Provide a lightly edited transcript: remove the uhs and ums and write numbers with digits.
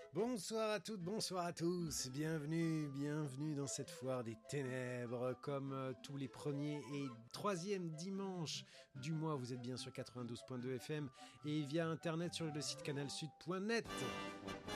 Bonsoir à toutes, bonsoir à tous, bienvenue dans cette foire des ténèbres, comme tous les premiers et troisièmes dimanches du mois, vous êtes bien sur 92.2 FM et via internet sur le site canalsud.net.